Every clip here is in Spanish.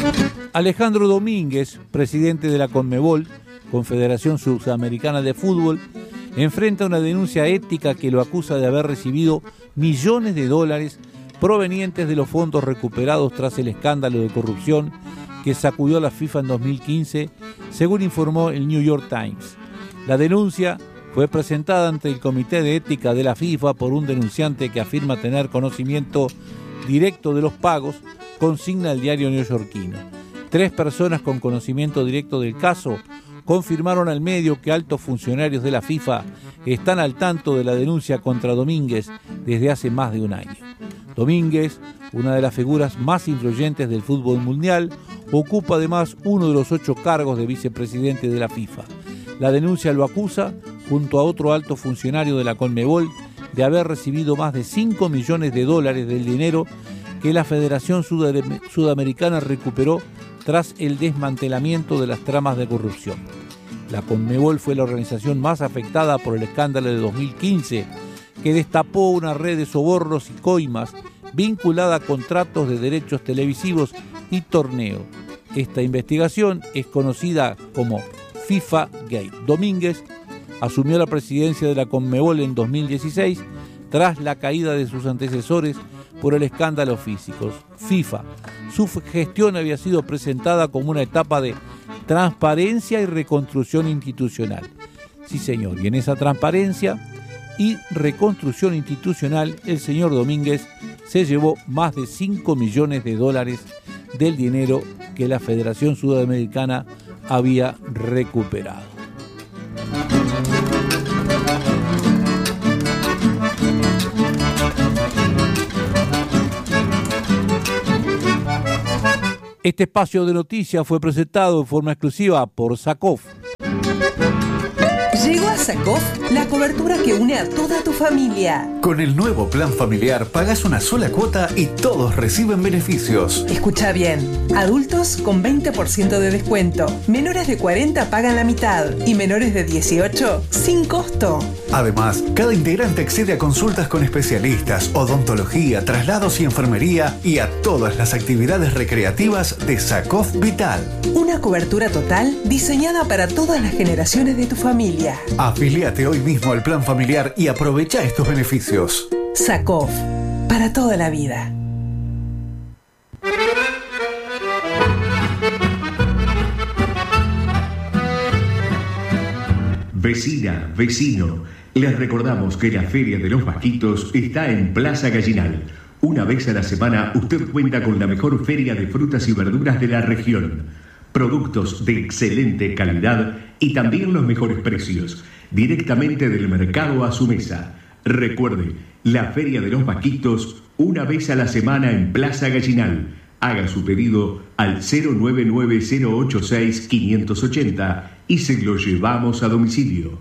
Alejandro Domínguez, presidente de la Conmebol, Confederación Sudamericana de Fútbol, enfrenta una denuncia ética que lo acusa de haber recibido millones de dólares provenientes de los fondos recuperados tras el escándalo de corrupción que sacudió a la FIFA en 2015, según informó el New York Times. La denuncia fue presentada ante el Comité de Ética de la FIFA por un denunciante que afirma tener conocimiento directo de los pagos, consigna el diario neoyorquino. 3 personas con conocimiento directo del caso confirmaron al medio que altos funcionarios de la FIFA están al tanto de la denuncia contra Domínguez desde hace más de un año. Domínguez, una de las figuras más influyentes del fútbol mundial, ocupa además uno de los 8 cargos de vicepresidente de la FIFA. La denuncia lo acusa, junto a otro alto funcionario de la Conmebol, de haber recibido más de 5 millones de dólares del dinero que la Federación Sudamericana recuperó tras el desmantelamiento de las tramas de corrupción. La Conmebol fue la organización más afectada por el escándalo de 2015, que destapó una red de sobornos y coimas vinculada a contratos de derechos televisivos y torneo. Esta investigación es conocida como FIFA Gate. Domínguez asumió la presidencia de la Conmebol en 2016 tras la caída de sus antecesores por el escándalo físico. FIFA. Su gestión había sido presentada como una etapa de transparencia y reconstrucción institucional. Sí, señor, y en esa transparencia y reconstrucción institucional, el señor Domínguez se llevó más de 5 millones de dólares del dinero que la Federación Sudamericana había recuperado. Este espacio de noticias fue presentado en forma exclusiva por SACOF. Llegó a SACOF la cobertura que une a toda tu familia. Con el nuevo plan familiar pagas una sola cuota y todos reciben beneficios. Escucha bien, adultos con 20% de descuento, menores de 40 pagan la mitad y menores de 18 sin costo. Además, cada integrante accede a consultas con especialistas, odontología, traslados y enfermería y a todas las actividades recreativas de SACOF Vital. Una cobertura total diseñada para todas las generaciones de tu familia. Afíliate hoy mismo al plan familiar y aprovecha estos beneficios. SACOF, para toda la vida. Vecina, vecino, les recordamos que la Feria de los Vasquitos está en Plaza Gallinal. Una vez a la semana usted cuenta con la mejor feria de frutas y verduras de la región. Productos de excelente calidad y también los mejores precios, directamente del mercado a su mesa. Recuerde, la Feria de los Vasquitos, una vez a la semana en Plaza Gallinal. Haga su pedido al 099-086-580 y se lo llevamos a domicilio.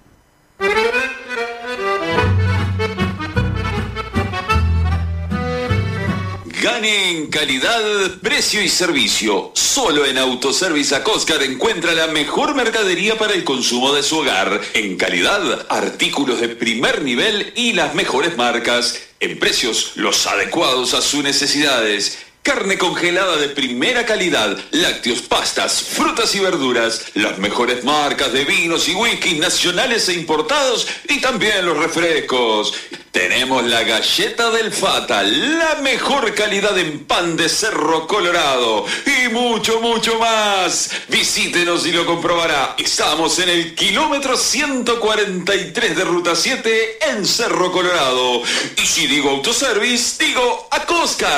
Gane en calidad, precio y servicio. Solo en Autoservice Acoscar encuentra la mejor mercadería para el consumo de su hogar. En calidad, artículos de primer nivel y las mejores marcas. En precios, los adecuados a sus necesidades. Carne congelada de primera calidad, lácteos, pastas, frutas y verduras, las mejores marcas de vinos y whisky nacionales e importados y también los refrescos. Tenemos la galleta del Fata, la mejor calidad en pan de Cerro Colorado y mucho, mucho más. Visítenos y lo comprobará. Estamos en el kilómetro 143 de Ruta 7 en Cerro Colorado. Y si digo Autoservice, digo Acoscar.